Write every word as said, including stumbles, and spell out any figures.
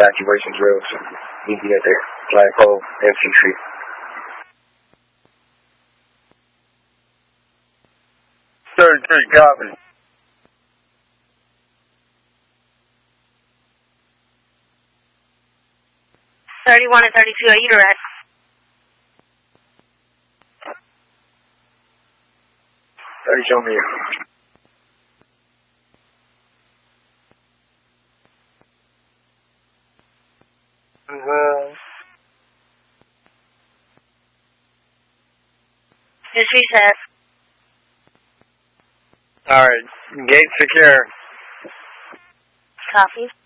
evacuation drills. Meet me at the flagpole, M C Street. thirty-three, copy. thirty-one and thirty-two, are you direct? thirty, show me. Uh, History says. Alright, gate secure. Copy.